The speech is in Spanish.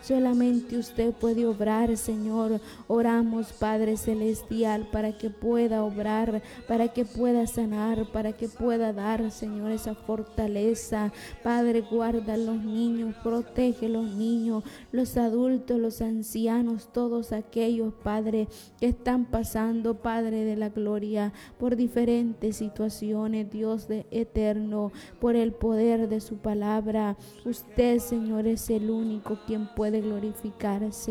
Solamente usted puede obrar, Señor. Oramos, Padre Celestial, para que pueda obrar, para que pueda sanar, para que pueda dar, Señor, esa fortaleza. Padre, guarda a los niños, protege a los niños, los adultos, los ancianos, todos aquellos, Padre, que están pasando, Padre de la gloria, por diferentes situaciones, Dios de eterno, por el poder de su palabra. Usted, Señor, es el único quien puede glorificarse.